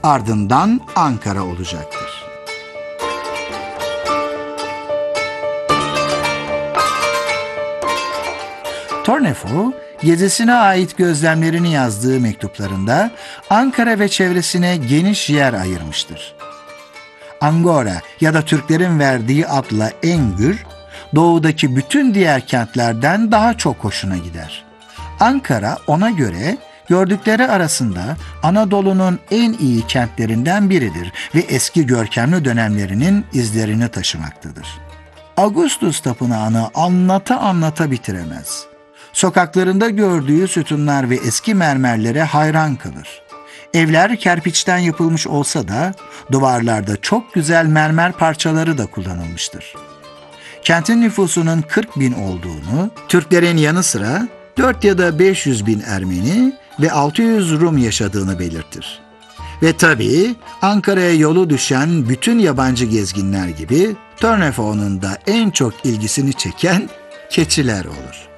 ardından Ankara olacaktır. Tornefo, gezisine ait gözlemlerini yazdığı mektuplarında Ankara ve çevresine geniş yer ayırmıştır. Angora ya da Türklerin verdiği adla Engür, doğudaki bütün diğer kentlerden daha çok hoşuna gider. Ankara ona göre gördükleri arasında Anadolu'nun en iyi kentlerinden biridir ve eski görkemli dönemlerinin izlerini taşımaktadır. Augustus Tapınağı'nı anlata bitiremez. Sokaklarında gördüğü sütunlar ve eski mermerlere hayran kalır. Evler kerpiçten yapılmış olsa da duvarlarda çok güzel mermer parçaları da kullanılmıştır. Kentin nüfusunun 40 bin olduğunu, Türklerin yanı sıra 4 ya da 500 bin Ermeni ve 600 Rum yaşadığını belirtir. Ve tabii Ankara'ya yolu düşen bütün yabancı gezginler gibi Tornefo'nun da en çok ilgisini çeken keçiler olur.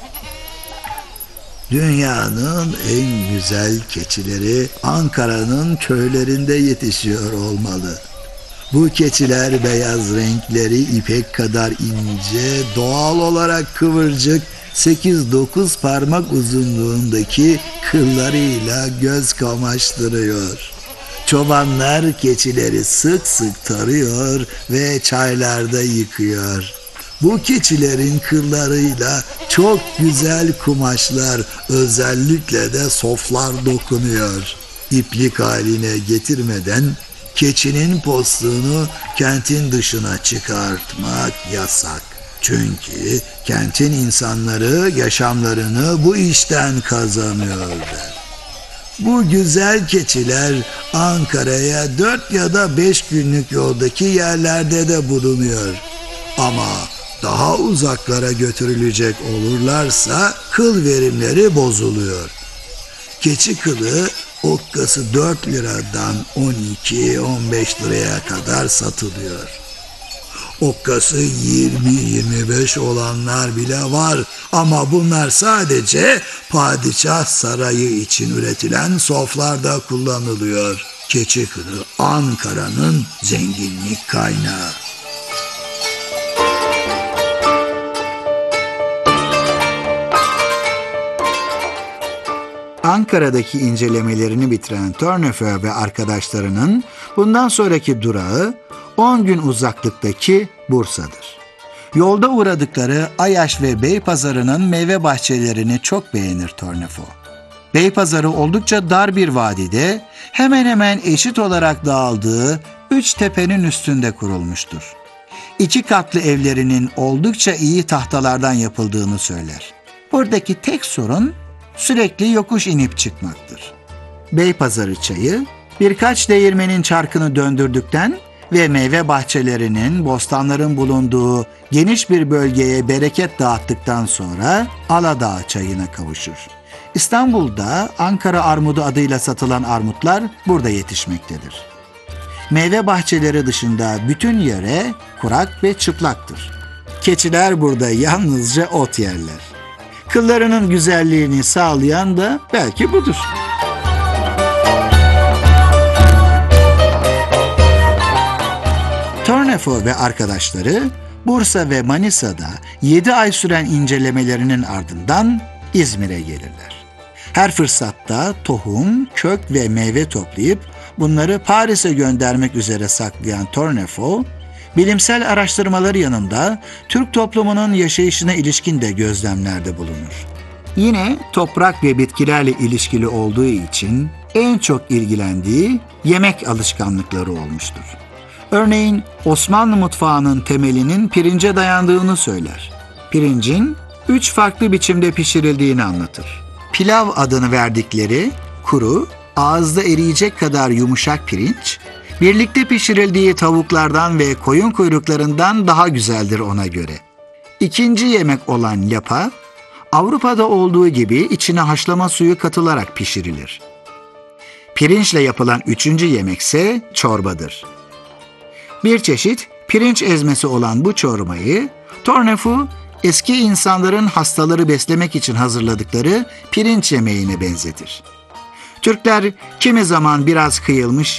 Dünyanın en güzel keçileri Ankara'nın köylerinde yetişiyor olmalı. Bu keçiler beyaz renkleri ipek kadar ince, doğal olarak kıvırcık, 8-9 parmak uzunluğundaki kıllarıyla göz kamaştırıyor. Çobanlar keçileri sık sık tarıyor ve çaylarda yıkıyor. Bu keçilerin kıllarıyla çok güzel kumaşlar, özellikle de soflar dokunuyor. İplik haline getirmeden keçinin postuğunu kentin dışına çıkartmak yasak. Çünkü kentin insanları yaşamlarını bu işten kazanıyorlar. Bu güzel keçiler Ankara'ya 4 ya da 5 günlük yoldaki yerlerde de bulunuyor. Ama daha uzaklara götürülecek olurlarsa kıl verimleri bozuluyor. Keçi kılı okkası 4 liradan 12-15 liraya kadar satılıyor. Okkası 20-25 olanlar bile var ama bunlar sadece padişah sarayı için üretilen soflarda kullanılıyor. Keçi kılı Ankara'nın zenginlik kaynağı. Ankara'daki incelemelerini bitiren Tornefeu ve arkadaşlarının bundan sonraki durağı 10 gün uzaklıktaki Bursa'dır. Yolda uğradıkları Ayaş ve Beypazarı'nın meyve bahçelerini çok beğenir Tornefeu. Beypazarı oldukça dar bir vadide, hemen hemen eşit olarak dağıldığı 3 tepenin üstünde kurulmuştur. 2 katlı evlerinin oldukça iyi tahtalardan yapıldığını söyler. Buradaki tek sorun sürekli yokuş inip çıkmaktır. Beypazarı çayı birkaç değirmenin çarkını döndürdükten ve meyve bahçelerinin, bostanların bulunduğu geniş bir bölgeye bereket dağıttıktan sonra Aladağ çayına kavuşur. İstanbul'da Ankara armudu adıyla satılan armutlar burada yetişmektedir. Meyve bahçeleri dışında bütün yöre kurak ve çıplaktır. Keçiler burada yalnızca ot yerler. Kıllarının güzelliğini sağlayan da belki budur. Tornefeu ve arkadaşları Bursa ve Manisa'da 7 ay süren incelemelerinin ardından İzmir'e gelirler. Her fırsatta tohum, kök ve meyve toplayıp bunları Paris'e göndermek üzere saklayan Tornefeu, bilimsel araştırmaları yanında Türk toplumunun yaşayışına ilişkin de gözlemlerde bulunur. Yine toprak ve bitkilerle ilişkili olduğu için en çok ilgilendiği yemek alışkanlıkları olmuştur. Örneğin Osmanlı mutfağının temelinin pirince dayandığını söyler. Pirincin 3 farklı biçimde pişirildiğini anlatır. Pilav adını verdikleri kuru, ağızda eriyecek kadar yumuşak pirinç, birlikte pişirildiği tavuklardan ve koyun kuyruklarından daha güzeldir ona göre. İkinci yemek olan lapa, Avrupa'da olduğu gibi içine haşlama suyu katılarak pişirilir. Pirinçle yapılan üçüncü yemekse çorbadır. Bir çeşit pirinç ezmesi olan bu çorbayı Tornefeu eski insanların hastaları beslemek için hazırladıkları pirinç yemeğine benzetir. Türkler kimi zaman biraz kıyılmış